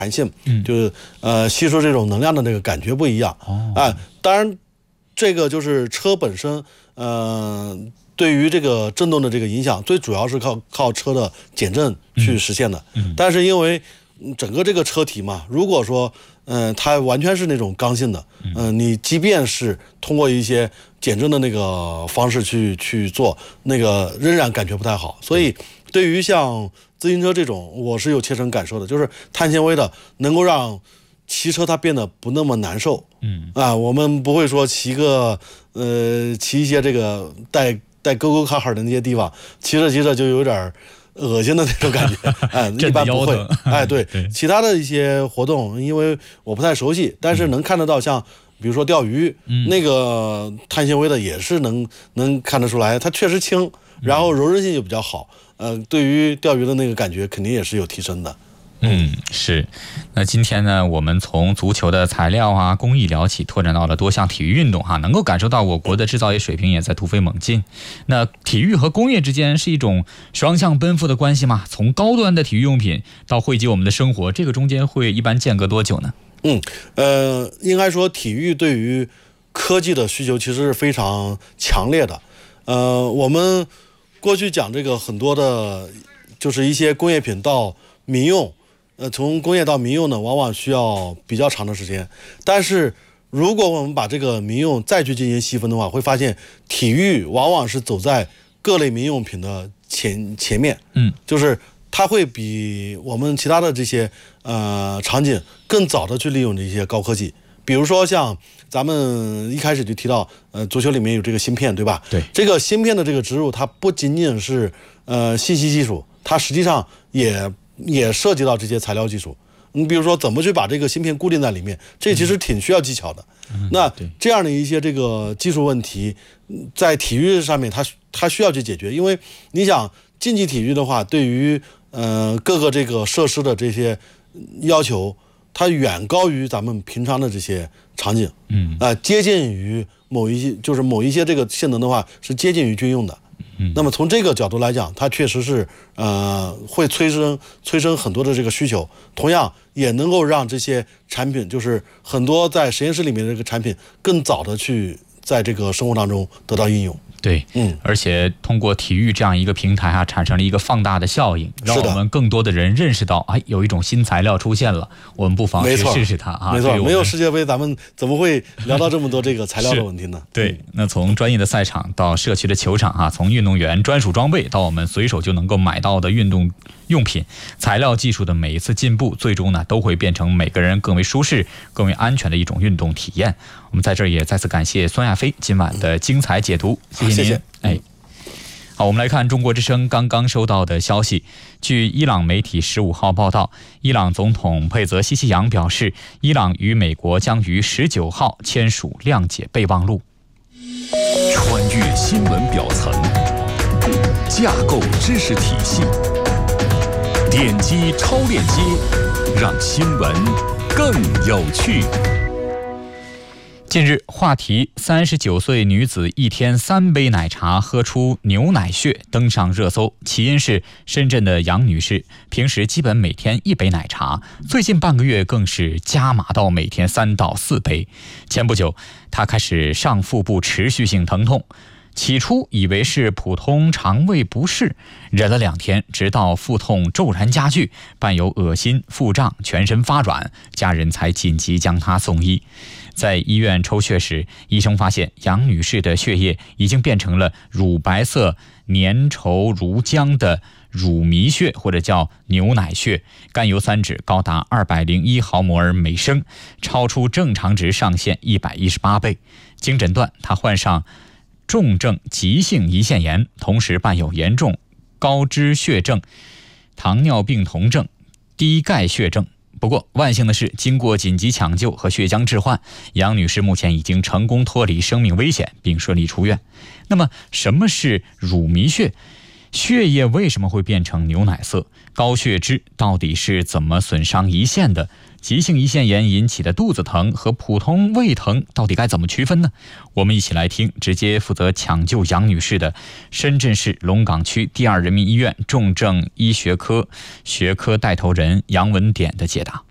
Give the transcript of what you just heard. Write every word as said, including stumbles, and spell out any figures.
弹性，就是呃吸收这种能量的那个感觉不一样。哦，啊，当然这个就是车本身，呃。对于这个震动的这个影响，最主要是靠靠车的减震去实现的。嗯嗯、但是因为整个这个车体嘛，如果说嗯、呃、它完全是那种刚性的，嗯、呃，你即便是通过一些减震的那个方式去去做，那个仍然感觉不太好。所以对于像自行车这种，我是有切身感受的，就是碳纤维的能够让骑车它变得不那么难受。嗯啊，我们不会说骑个呃骑一些这个带。带沟沟坎坎的那些地方，骑着骑着就有点恶心的那种感觉，哎，一般不会，哎，对，对其他的一些活动，因为我不太熟悉，但是能看得到像，比如说钓鱼，嗯、那个碳纤维的也是能能看得出来，它确实轻，然后柔韧性就比较好，呃，对于钓鱼的那个感觉肯定也是有提升的。 嗯，是。那今天呢，我们从足球的材料啊、工艺聊起，拓展到了多项体育运动哈，能够感受到我国的制造业水平也在突飞猛进。那体育和工业之间是一种双向奔赴的关系吗？从高端的体育用品到惠及我们的生活，这个中间会一般间隔多久呢？ 嗯，呃，应该说体育对于科技的需求其实是非常强烈的。呃，我们过去讲这个很多的，就是一些工业品到民用。呃，从工业到民用呢，往往需要比较长的时间。但是，如果我们把这个民用再去进行细分的话，会发现体育往往是走在各类民用品的前前面。嗯，就是它会比我们其他的这些呃场景更早的去利用这些高科技。比如说像咱们一开始就提到，呃，足球里面有这个芯片，对吧？ 对， 这个芯片的这个植入，它不仅仅是呃信息技术，它实际上也。也涉及到这些材料技术，你比如说怎么去把这个芯片固定在里面，这其实挺需要技巧的。嗯、那这样的一些这个技术问题，在体育上面它它需要去解决，因为你想竞技体育的话，对于呃各个这个设施的这些要求，它远高于咱们平常的这些场景。嗯，啊、呃，接近于某一些就是某一些这个性能的话是接近于军用的。那么从这个角度来讲，它确实是呃会催生催生很多的这个需求，同样也能够让这些产品，就是很多在实验室里面的这个产品，更早的去在这个生活当中得到应用。 对，嗯，而且通过体育这样一个平台啊，产生了一个放大的效应，让我们更多的人认识到，哎，有一种新材料出现了，我们不妨去试试它啊。 没错，没有世界杯，咱们怎么会聊到这么多这个材料的问题呢？ 对，那从专业的赛场到社区的球场啊，从运动员专属装备到我们随手就能够买到的运动用品，材料技术的每一次进步，最终呢都会变成每个人更为舒适、更为安全的一种运动体验。我们在这儿也再次感谢孙亚飞今晚的精彩解读，谢谢您。 谢谢。 哎，好，我们来看中国之声刚刚收到的消息。据伊朗媒体十五号报道，伊朗总统佩泽西西扬表示，伊朗与美国将于十九号签署谅解备忘录。 穿越新闻表层，架构知识体系，点击超链接，让新闻更有趣。 近日，话题三十九岁女子一天三杯奶茶喝出牛奶血登上热搜，起因是深圳的杨女士平时基本每天一杯奶茶，最近半个月更是加码到每天三到四杯。前不久，她开始上腹部持续性疼痛，起初以为是普通肠胃不适，忍了两天，直到腹痛骤然加剧，伴有恶心、腹胀、全身发软，家人才紧急将她送医。在医院抽血时，医生发现杨女士的血液已经变成了乳白色、粘稠如浆的乳糜血，或者叫牛奶血，甘油三酯高达二百零一毫摩尔每升，超出正常值上限一百一十八倍。经诊断，她患上重症急性胰腺炎，同时伴有严重高脂血症、糖尿病酮症、低钙血症。不过万幸的是，经过紧急抢救和血浆置换，杨女士目前已经成功脱离生命危险，并顺利出院。那么什么是乳糜血？血液为什么会变成牛奶色？高血脂到底是怎么损伤胰腺的？急性胰腺炎引起的肚子疼和普通胃疼到底该怎么区分呢？我们一起来听直接负责抢救杨女士的深圳市龙岗区第二人民医院重症医学科学科带头人杨文典的解答。